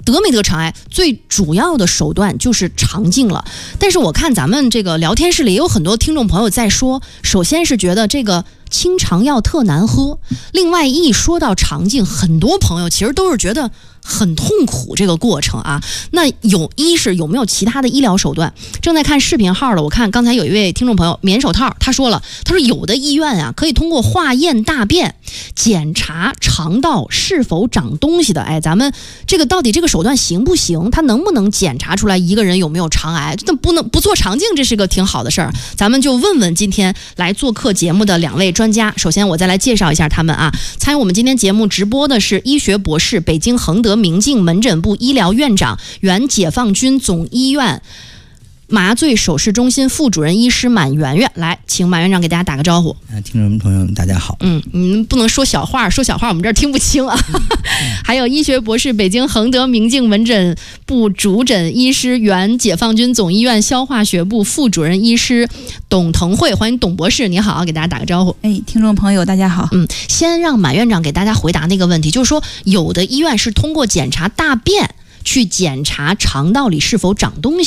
得没得肠癌最主要的手段就是肠镜了。但是我看咱们这个聊天室里也有很多听众朋友在说，首先是觉得这个清肠药特难喝，另外一说到肠镜，很多朋友其实都是觉得很痛苦这个过程啊。那一是有没有其他的医疗手段？正在看视频号的，我看刚才有一位听众朋友棉手套，他说有的医院啊可以通过化验大便检查肠道是否长东西的。哎，咱们这个到底这个手段行不行？它能不能检查出来一个人有没有肠癌？那不做肠镜，这是个挺好的事儿。咱们就问问今天来做客节目的2位专家。首先我再来介绍一下他们啊。参与我们今天节目直播的是医学博士、北京恒德明镜门诊部医疗院长、原解放军总医院麻醉手术中心副主任医师马媛媛。来，请马院长给大家打个招呼。 听众朋友们大家好。 你们不能说小话我们这儿听不清啊。还有医学博士、北京恒德明镜门诊部主诊医师、原解放军总医院消化学部副主任医师董腾慧。欢迎董博士，你好，给大家打个招呼。 听众朋友大家好。 先让马院长给大家回答那个问题，就是说有的医院是通过检查大便去检查肠道里是否长东西。